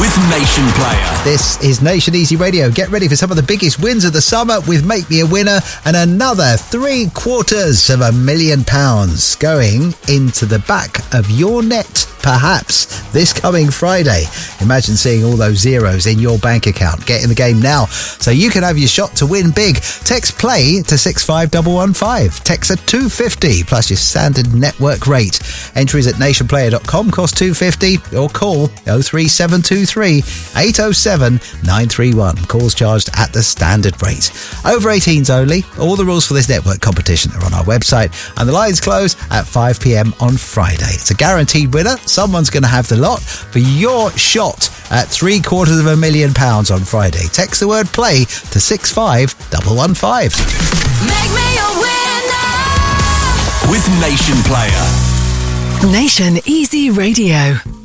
with Nation Player. This is Nation Easy Radio. Get ready for some of the biggest wins of the summer with Make Me a Winner and another £750,000 going into the back of your net, perhaps this coming Friday. Imagine seeing all those zeros in your bank account. Get in the game now so you can have your shot to win big. Text PLAY to 65115. Text at 250 plus your standard network rate. Entries at nationplayer.com cost $2.50 or call 03723 807 931. Calls charged at the standard rate. Over 18s only. All the rules for this network competition are on our website and the lines close at 5 p.m. on Friday. It's a guaranteed winner. Someone's going to have the lot for your shot at £750,000 on Friday. Text the word PLAY to 65115. Make me a winner with Nation Player. Nation Easy Radio.